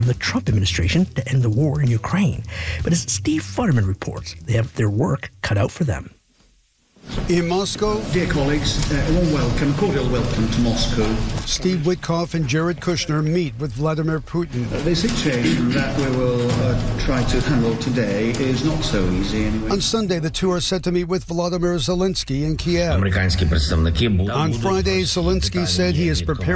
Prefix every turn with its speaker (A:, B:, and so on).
A: the Trump administration to end the war in Ukraine. But as Steve Futterman reports, they have their work cut out for them.
B: In Moscow,
C: dear colleagues, a warm welcome, cordial welcome to Moscow.
B: Steve Witkoff and Jared Kushner meet with Vladimir Putin.
C: The situation that we will try to handle today is not so easy anyway.
B: On Sunday, the two are set to meet with Volodymyr Zelensky in Kiev. On Friday, Zelensky said he is preparing